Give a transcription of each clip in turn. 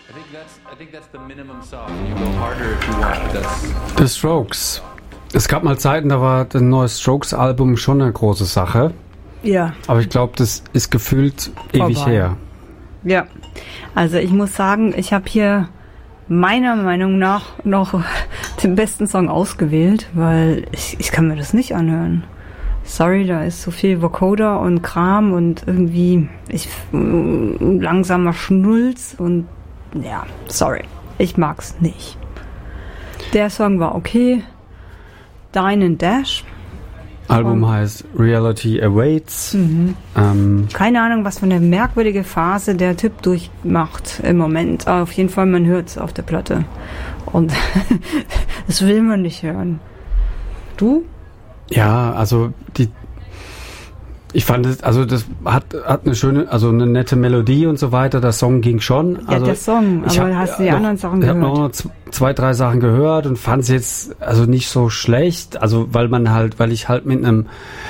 I think that's the minimum song. You go harder if you want, but that's... The Strokes. Es gab mal Zeiten, da war das neue Strokes-Album schon eine große Sache. Ja. Aber ich glaube, das ist gefühlt ewig her. Ja. Also ich muss sagen, ich habe hier meiner Meinung nach noch den besten Song ausgewählt, weil ich kann mir das nicht anhören. Sorry, da ist so viel Vocoder und Kram und irgendwie langsamer Schnulz und ja, sorry, ich mag's nicht. Der Song war okay. Dine and Dash. Album heißt Reality Awaits. Keine Ahnung, was für eine merkwürdige Phase der Typ durchmacht im Moment. Aber auf jeden Fall, man hört es auf der Platte. Und das will man nicht hören. Du? Ja, also ich fand es, also das hat eine schöne, also eine nette Melodie und so weiter. Der Song ging schon. Ja, also der Song, aber hast du die anderen Sachen gehört? Ich habe noch 2, 3 Sachen gehört und fand es jetzt also nicht so schlecht. Also weil ich halt mit einem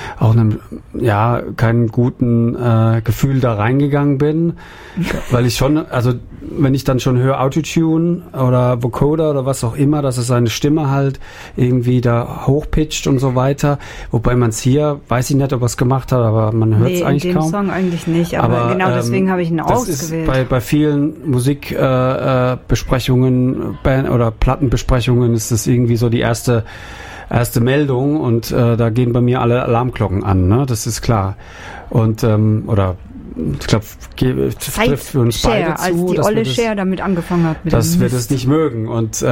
keinem guten Gefühl da reingegangen bin. Weil ich schon, also wenn ich dann schon höre Autotune oder Vocoder oder was auch immer, dass es seine Stimme halt irgendwie da hochpitcht und so weiter. Wobei man es hier, weiß ich nicht, ob er es gemacht hat, aber man hört es eigentlich kaum. Nee, in dem Song eigentlich nicht, aber genau deswegen habe ich ihn ausgewählt. Ist bei vielen Musikbesprechungen oder Plattenbesprechungen ist das irgendwie so die erste Meldung und da gehen bei mir alle Alarmglocken an, ne? Das ist klar. Und ich glaube, trifft für uns Cher, beide zu, als die olle Cher damit angefangen hat. Dass wir das nicht mögen. Und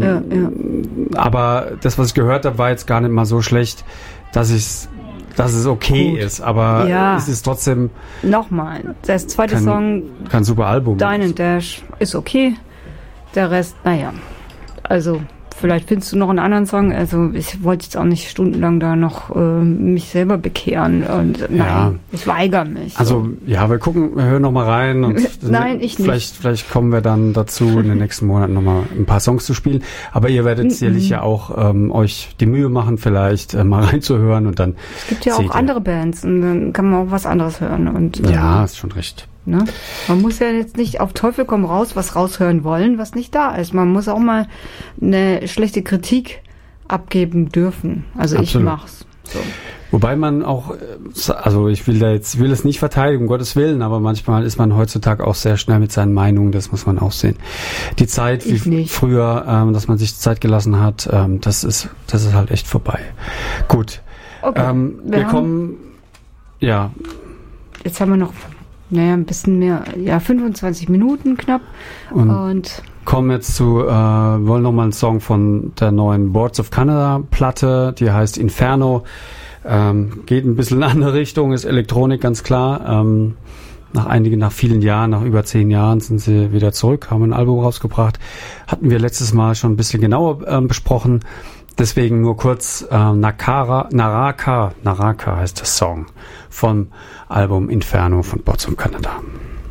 aber das, was ich gehört habe, war jetzt gar nicht mal so schlecht, dass es okay ist. Aber es ist trotzdem... Nochmal, der zweite Song... Kein super Album. Dine and Dash ist okay. Der Rest, naja. Also... Vielleicht findest du noch einen anderen Song. Also ich wollte jetzt auch nicht stundenlang da noch mich selber bekehren. Und nein, ich weigere mich. Also ja, wir hören noch mal rein. Und nein, ich nicht. Vielleicht kommen wir dann dazu, in den nächsten Monaten noch mal ein paar Songs zu spielen. Aber ihr werdet sicherlich ja auch euch die Mühe machen, vielleicht mal reinzuhören. Und dann es gibt ja auch andere Bands und dann kann man auch was anderes hören. Und, ja, ist schon recht. Ne? Man muss ja jetzt nicht auf Teufel komm raus was raushören wollen, was nicht da ist. Man muss auch mal eine schlechte Kritik abgeben dürfen. Also Absolut. Ich mach's. So. Wobei man auch, also ich will es nicht verteidigen, um Gottes Willen, aber manchmal ist man heutzutage auch sehr schnell mit seinen Meinungen, das muss man auch sehen. Die Zeit, wie früher, dass man sich Zeit gelassen hat, das ist halt echt vorbei. Gut. Okay. Wir kommen, ja. Jetzt haben wir noch ein bisschen mehr, 25 Minuten knapp. Und kommen jetzt wollen nochmal einen Song von der neuen Boards of Canada Platte, die heißt Inferno. Geht ein bisschen in eine andere Richtung, ist Elektronik, ganz klar. Nach vielen Jahren, nach über 10 Jahren sind sie wieder zurück, haben ein Album rausgebracht. Hatten wir letztes Mal schon ein bisschen genauer besprochen. Deswegen nur kurz Naraka heißt der Song vom Album Inferno von Boards of Canada.